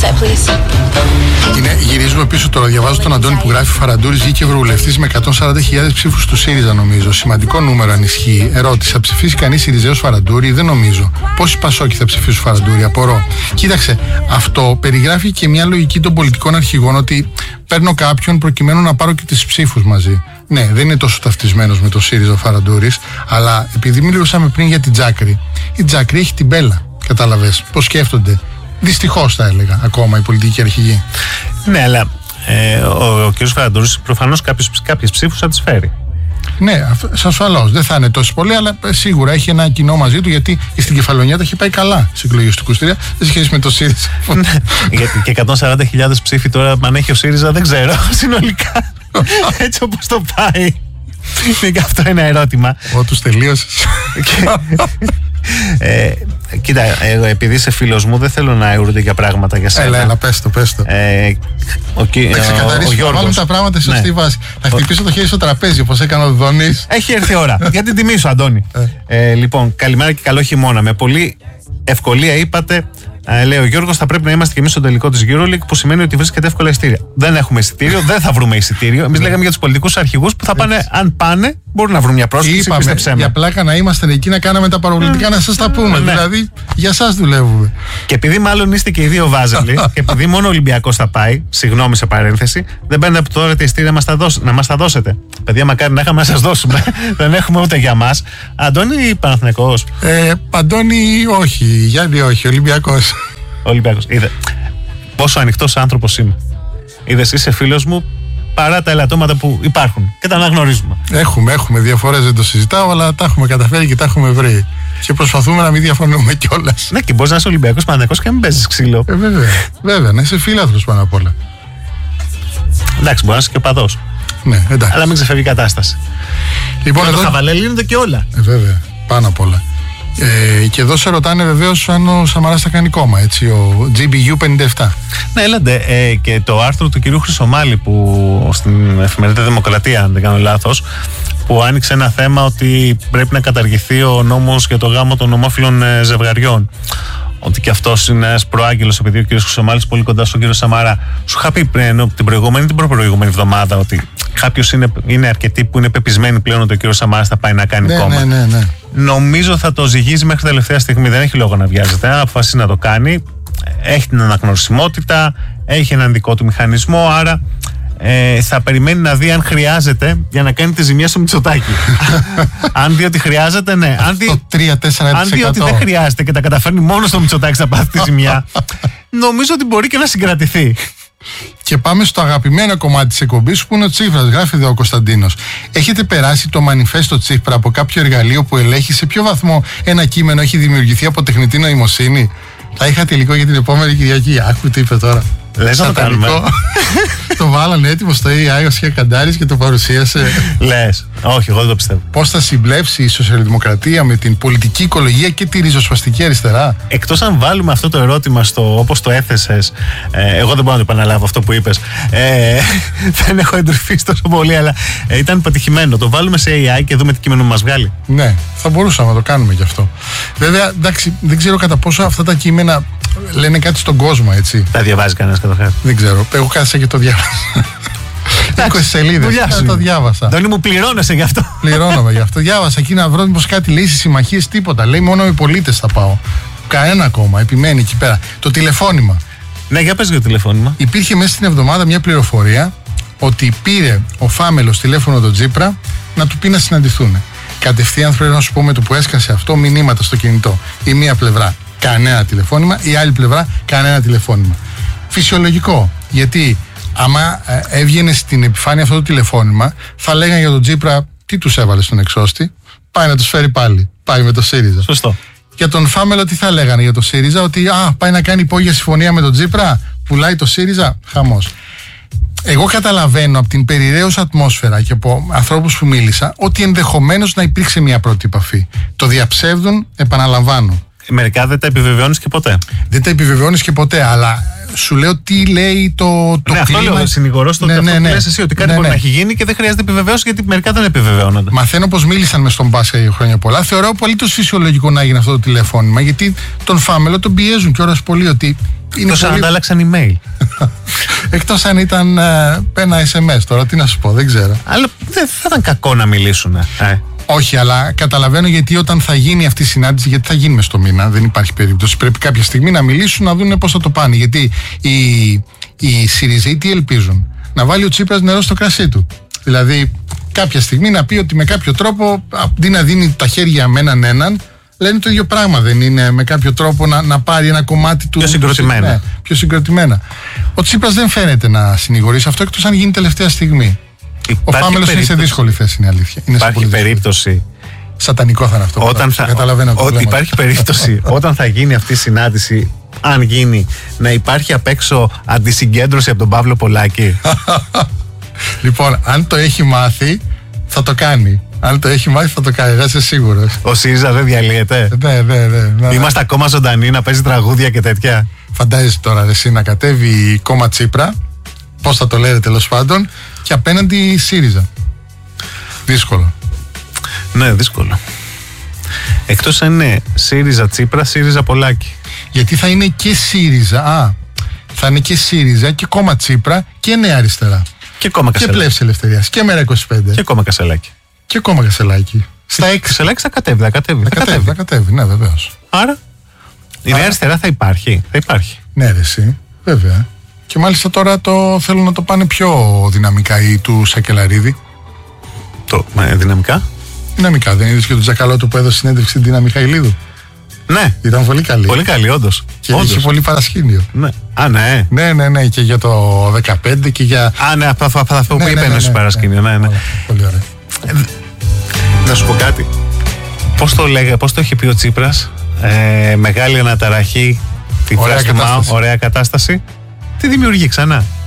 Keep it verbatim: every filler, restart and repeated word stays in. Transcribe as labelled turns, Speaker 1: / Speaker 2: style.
Speaker 1: Είναι, γυρίζουμε πίσω τώρα. Διαβάζω τον Αντώνη που γράφει: Φαραντούρης βγήκε ευρωβουλευτής με εκατόν σαράντα χιλιάδες ψήφους του ΣΥΡΙΖΑ, νομίζω. Σημαντικό νούμερο αν ισχύει. Ερώτηση: θα ψηφίσει κανείς ΣΥΡΙΖΑΕΟΣ Φαραντούρη? Δεν νομίζω. Πόσοι Πασόκοι θα ψηφίσουν Φαραντούρη? Απορώ. Κοίταξε, αυτό περιγράφει και μια λογική των πολιτικών αρχηγών, ότι παίρνω κάποιον προκειμένου να πάρω και τις ψήφους μαζί. Ναι, δεν είναι τόσο ταυτισμένος με το ΣΥΡΙΖΑ ο Φαραντούρης, αλλά επειδή μιλούσαμε πριν για την Τζάκρη, η Τζάκρη έχει την μπέλα. Κατάλαβες πώς σκέφτονται? Δυστυχώς θα έλεγα ακόμα οι πολιτικοί αρχηγοί.
Speaker 2: Ναι, αλλά ε, ο, ο κ. Φαραντούρης προφανώς κάποιες ψήφους θα τις φέρει.
Speaker 1: Ναι, ασφαλώς. Δεν θα είναι τόσο πολύ, αλλά σίγουρα έχει ένα κοινό μαζί του, γιατί στην Κεφαλονιάτα έχει πάει καλά στις εκλογές του είκοσι τρία, δεν σχέση με το ΣΥΡΙΖΑ.
Speaker 2: Ναι, γιατί και εκατόν σαράντα χιλιάδες ψήφοι τώρα, αν έχει ο ΣΥΡΙΖΑ, δεν ξέρω συνολικά. Έτσι όπως το πάει. Είναι και αυτό ένα ερώτημα.
Speaker 1: Ω, τους τελείωσες.
Speaker 2: Ε, κοίτα, εγώ επειδή είσαι φίλος μου, δεν θέλω να αιωρούνται για πράγματα για σένα.
Speaker 1: Έλα, έλα, πες το, πες το.
Speaker 2: Ε, ο,
Speaker 1: θα ξεκαθαρίσουμε, θα βάλουμε τα πράγματα σε σωστή βάση. Θα χτυπήσω το χέρι στο τραπέζι, όπως έκανε ο Δονής.
Speaker 2: Έχει έρθει η ώρα. Για την τιμή σου, Αντώνη. ε, λοιπόν, καλημέρα και καλό χειμώνα. Με πολύ ευκολία είπατε, ε, λέει ο Γιώργος, θα πρέπει να είμαστε και εμείς στο τελικό της EuroLeague, που σημαίνει ότι βρίσκεται εύκολα εισιτήρια. Δεν έχουμε εισιτήριο, δεν θα βρούμε εισιτήριο. Εμείς λέγαμε για τους πολιτικούς αρχηγούς που θα πάνε, αν πάνε, μπορούν να βρουν μια πρόσκληση.
Speaker 1: Είπαμε, για πλάκα να είμαστε εκεί, να κάναμε τα παραπολιτικά, mm. να σας τα πούμε. Ναι. Δηλαδή, για σας δουλεύουμε.
Speaker 2: Και επειδή μάλλον είστε και οι δύο Βάζελοι, και επειδή μόνο ο Ολυμπιακός θα πάει, συγγνώμη σε παρένθεση, δεν παίρνετε από τώρα τα εισιτήρια να μας τα δώσετε. Παιδιά, μακάρι να είχαμε να σας δώσουμε. Δεν έχουμε ούτε για μας. Αντώνη ή Παναθηναϊκός?
Speaker 1: Ε, Αντώνη, όχι. Γιάννη, όχι. Ολυμπιακός.
Speaker 2: Ολυμπιακός. Είδε πόσο ανοιχτός άνθρωπος είμαι. Είδες, είσαι φίλος μου παρά τα ελαττώματα που υπάρχουν και τα αναγνωρίζουμε.
Speaker 1: Έχουμε, έχουμε διαφορές, δεν το συζητάω, αλλά τα έχουμε καταφέρει και τα έχουμε βρει. Και προσπαθούμε να μην διαφωνούμε κιόλας.
Speaker 2: Ναι, και μπορείς να είσαι Ολυμπιακός Παναθηναϊκός και να μην παίζεις ξύλο.
Speaker 1: Ε, βέβαια, βέβαια, να είσαι φίλαθλος πάνω απ' όλα.
Speaker 2: Εντάξει, μπορεί να είσαι και οπαδός.
Speaker 1: Ναι, εντάξει.
Speaker 2: Αλλά μην ξεφεύγει η κατάσταση.
Speaker 1: Λοιπόν,
Speaker 2: με
Speaker 1: εδώ...
Speaker 2: το χαβαλέ λύνονται και όλα.
Speaker 1: Ε, βέβαια, πάνω απ' όλα. Ε, και εδώ σε ρωτάνε βεβαίως αν ο Σαμαράς θα κάνει κόμμα, έτσι, ο τζι μπι γιου πενήντα επτά.
Speaker 2: Ναι, έλατε. Ε, και το άρθρο του κυρίου Χρυσομάλη που στην εφημερίδα Δημοκρατία, αν δεν κάνω λάθος, που άνοιξε ένα θέμα ότι πρέπει να καταργηθεί ο νόμος για το γάμο των ομόφυλων ζευγαριών. Ότι και αυτός είναι ένας προάγγελος, επειδή ο κύριος Χρυσομάλης πολύ κοντά στον κύριο Σαμαρά. Σου είχα πει πριν, την προηγούμενη την προπροηγούμενη εβδομάδα, ότι κάποιος είναι, είναι αρκετοί που είναι πεπισμένοι πλέον ότι ο κύριος Σαμαράς θα πάει να κάνει
Speaker 1: ναι,
Speaker 2: κόμμα.
Speaker 1: Ναι, ναι, ναι.
Speaker 2: Νομίζω θα το ζυγίζει μέχρι τελευταία στιγμή. Δεν έχει λόγο να βιάζεται. Αν αποφασίσει να το κάνει, έχει την αναγνωρισιμότητα, έχει έναν δικό του μηχανισμό, άρα ε, θα περιμένει να δει αν χρειάζεται για να κάνει τη ζημιά στο Μητσοτάκη. Αν δει ότι χρειάζεται, ναι. Αν δει,
Speaker 1: τρία τέσσερα τοις εκατό.
Speaker 2: Αν δει ότι δεν χρειάζεται και τα καταφέρνει μόνο στο Μητσοτάκη να πάθει τη ζημιά, νομίζω ότι μπορεί και να συγκρατηθεί.
Speaker 1: Και πάμε στο αγαπημένο κομμάτι της εκπομπής που είναι ο Τσίπρας. Γράφει εδώ ο Κωνσταντίνος. Έχετε περάσει το μανιφέστο Τσίπρα από κάποιο εργαλείο που ελέγχει σε ποιο βαθμό ένα κείμενο έχει δημιουργηθεί από τεχνητή νοημοσύνη? Θα είχα τελικό για την επόμενη Κυριακή. Άκου τι είπε τώρα.
Speaker 2: Λες να το κάνουμε.
Speaker 1: Το βάλανε έτοιμο στο έι άι ο Σχιακαντάρης και το παρουσίασε.
Speaker 2: Λες. Όχι, εγώ δεν το πιστεύω.
Speaker 1: Πώς θα συμπλέψει η σοσιαλδημοκρατία με την πολιτική οικολογία και τη ριζοσπαστική αριστερά?
Speaker 2: Εκτός αν βάλουμε αυτό το ερώτημα στο όπως το έθεσες, ε, εγώ δεν μπορώ να το επαναλάβω αυτό που είπες. Ε, δεν έχω εντρυφήσει τόσο πολύ, αλλά ε, ήταν πετυχημένο. Το βάλουμε σε έι άι και δούμε τι κείμενο μας βγάλει.
Speaker 1: Ναι, θα μπορούσαμε να το κάνουμε γι' αυτό. Βέβαια, εντάξει, δεν ξέρω κατά πόσο αυτά τα κείμενα λένε κάτι στον κόσμο, έτσι.
Speaker 2: Τα διαβάζει κανένας καταρχάς?
Speaker 1: Δεν ξέρω. Εγώ κάθισα και το διάβασα. είκοσι σελίδες. Το διάβασα.
Speaker 2: Τόνι μου, πληρώνεσαι γι' αυτό?
Speaker 1: Πληρώνομαι γι' αυτό. Διάβασα εκεί να βρω μήπως κάτι λέει στις συμμαχίες, τίποτα. Λέει μόνο οι πολίτες θα πάω. Κανένα ακόμα. Επιμένει εκεί πέρα. Το τηλεφώνημα.
Speaker 2: Ναι, για πες για το τηλεφώνημα.
Speaker 1: Υπήρχε μέσα στην εβδομάδα μια πληροφορία ότι πήρε ο Φάμελος τηλέφωνο τον Τσίπρα να του πει να συναντηθούν. Κατευθείαν θέλω να σου πω, με το που έσκασε αυτό, μηνύματα στο κινητό. Η μία πλευρά κανένα τηλεφώνημα, η άλλη πλευρά κανένα τηλεφώνημα. Φυσιολογικό. Γιατί άμα ε, έβγαινε στην επιφάνεια αυτό το τηλεφώνημα, θα λέγανε για τον Τσίπρα τι τους έβαλε στον εξώστη. Πάει να τους φέρει πάλι. Πάει με το ΣΥΡΙΖΑ.
Speaker 2: Σωστό.
Speaker 1: Για τον Φάμελο τι θα λέγανε για το ΣΥΡΙΖΑ? Ότι α, πάει να κάνει υπόγεια συμφωνία με τον Τσίπρα, πουλάει το ΣΥΡΙΖΑ. Χαμός. Εγώ καταλαβαίνω από την περιραίωσα ατμόσφαιρα και από ανθρώπους που μίλησα ότι ενδεχομένως να υπήρξε μια πρώτη επαφή. Το διαψεύδουν, επαναλαμβάνω.
Speaker 2: Μερικά δεν τα επιβεβαιώνεις και ποτέ.
Speaker 1: Δεν τα επιβεβαιώνεις και ποτέ, αλλά σου λέω τι λέει το, το
Speaker 2: ναι, κλίμα. Αυτό λέω, συνηγορός το ναι, ναι, ναι. Λες εσύ ότι κάτι ναι, μπορεί ναι. να έχει γίνει και δεν χρειάζεται επιβεβαίωση, γιατί μερικά δεν επιβεβαιώνονται. Μαθαίνω
Speaker 1: πως μίλησαν με στον Πάσχα για χρόνια πολλά. Θεωρώ απολύτως φυσιολογικό να γίνει αυτό το τηλεφώνημα, γιατί τον Φάμελο τον πιέζουν κιόλας πολύ ότι
Speaker 2: Εκτός αν αντάλλαξαν email.
Speaker 1: Εκτός αν ήταν ε, ένα ες εμ ες τώρα, τι να σου πω, δεν ξέρω.
Speaker 2: Αλλά δεν θα ήταν κακό να μιλήσουν. Ε.
Speaker 1: Όχι, αλλά καταλαβαίνω γιατί όταν θα γίνει αυτή η συνάντηση, γιατί θα γίνει μες στο μήνα, δεν υπάρχει περίπτωση. Πρέπει κάποια στιγμή να μιλήσουν, να δουν πώς θα το πάνε. Γιατί οι, οι ΣΥΡΙΖΑΙ τι ελπίζουν? Να βάλει ο Τσίπρας νερό στο κρασί του. Δηλαδή, κάποια στιγμή να πει ότι με κάποιο τρόπο, αντί να δίνει τα χέρια με έναν έναν, λένε το ίδιο πράγμα. Δεν είναι με κάποιο τρόπο να, να πάρει ένα κομμάτι του.
Speaker 2: Πιο συγκροτημένα.
Speaker 1: Ναι, πιο συγκροτημένα. Ο Τσίπρας δεν φαίνεται να συνηγορήσει αυτό, εκτός αν γίνει τελευταία στιγμή.
Speaker 2: Υπάρχει
Speaker 1: ο Φάμελος
Speaker 2: περίπτωση...
Speaker 1: είναι σε δύσκολη θέση, είναι αλήθεια. Είναι
Speaker 2: υπάρχει περίπτωση.
Speaker 1: Σατανικό θα είναι αυτό.
Speaker 2: Όταν θα...
Speaker 1: Καταλαβαίνω το
Speaker 2: Ότι υπάρχει περίπτωση όταν θα γίνει αυτή η συνάντηση, αν γίνει, να υπάρχει απ' έξω αντισυγκέντρωση από τον Παύλο Πολάκη.
Speaker 1: Λοιπόν, αν το έχει μάθει, θα το κάνει. Αν το έχει μάθει, θα το κάνει, δεν είσαι σίγουρος.
Speaker 2: Ο ΣΥΡΙΖΑ δεν διαλύεται.
Speaker 1: Ναι, ναι, ναι, ναι.
Speaker 2: Είμαστε ακόμα ζωντανοί να παίζει τραγούδια και τέτοια.
Speaker 1: Φαντάζεσαι τώρα εσύ να κατέβει η κόμμα Τσίπρα, πώς θα το λέτε τέλος πάντων, και απέναντι η ΣΥΡΙΖΑ. Δύσκολο.
Speaker 2: Ναι, δύσκολο. Εκτός αν είναι ΣΥΡΙΖΑ Τσίπρα, ΣΥΡΙΖΑ Πολάκη.
Speaker 1: Γιατί θα είναι και ΣΥΡΙΖΑ, α, θα είναι και ΣΥΡΙΖΑ και κόμμα Τσίπρα και Νέα Αριστερά.
Speaker 2: Και κόμμα
Speaker 1: Κασελάκη. Και Πλεύση Ελευθερίας και Μέρα είκοσι πέντε.
Speaker 2: Και κόμμα Κασελάκη.
Speaker 1: Και κόμμα Κασελάκη. Στα έξι.
Speaker 2: Κασελάκη θα κατέβει, θα κατέβει.
Speaker 1: Θα κατέβει, θα κατέβει, ναι, βεβαίως.
Speaker 2: Άρα, η Νέα Αριστερά θα υπάρχει. Θα υπάρχει.
Speaker 1: Ναι, ρε, εσύ, βέβαια. Και μάλιστα τώρα το θέλουν να το πάνε πιο δυναμικά ή του Σακελαρίδη.
Speaker 2: Το ε, δυναμικά.
Speaker 1: Δυναμικά, δεν είδες και τον Τζακαλώτο που έδωσε συνέντευξη στην Τίνα Μιχαηλίδου?
Speaker 2: Ναι.
Speaker 1: Ήταν πολύ καλή.
Speaker 2: Πολύ καλή, όντως.
Speaker 1: Και όντως. Είχε πολύ παρασκήνιο.
Speaker 2: Ναι. Α, ναι.
Speaker 1: Ναι, ναι, ναι, και για το δεκαπέντε και για.
Speaker 2: Α, ναι, αυτό που
Speaker 1: ναι,
Speaker 2: είπε
Speaker 1: ναι, ναι,
Speaker 2: ναι,
Speaker 1: ναι,
Speaker 2: παρασκήνιο. Ναι, ναι.
Speaker 1: Όλα, πολύ ωραία.
Speaker 2: Ε, να σου πω κάτι. Πώς το λέγα, πώς το είχε πει ο Τσίπρας, ε, μεγάλη αναταραχή, τη φράση του Μάου, ωραία κατάσταση. Τι δημιουργεί ξανά.